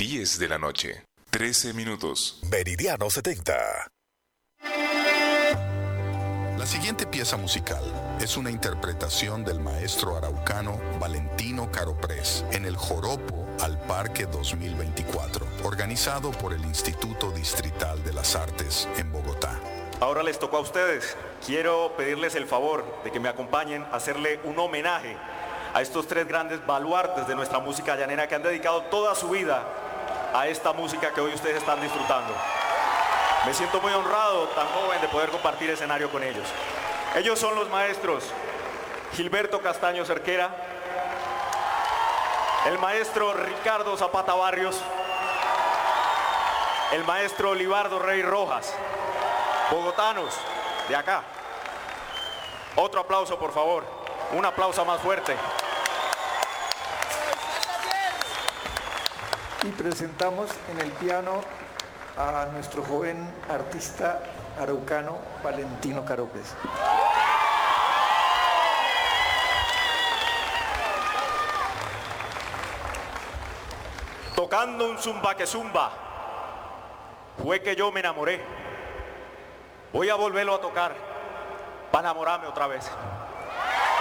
10 de la noche, 13 minutos. Meridiano 70. La siguiente pieza musical es una interpretación del maestro araucano Valentino Caroprés en el Joropo al Parque 2024, organizado por el Instituto Distrital de las Artes en Bogotá. Ahora les tocó a ustedes. Quiero pedirles el favor de que me acompañen a hacerle un homenaje a estos tres grandes baluartes de nuestra música llanera que han dedicado toda su vida a esta música que hoy ustedes están disfrutando. Me siento muy honrado, tan joven, de poder compartir escenario con ellos. Ellos son los maestros Gilberto Castaño Cerquera, el maestro Ricardo Zapata Barrios, el maestro Olivardo Rey Rojas, bogotanos de acá. Otro aplauso, por favor, un aplauso más fuerte. Y presentamos en el piano a nuestro joven artista araucano Valentino Caroprés. Tocando un zumba que zumba, fue que yo me enamoré. Voy a volverlo a tocar para enamorarme otra vez.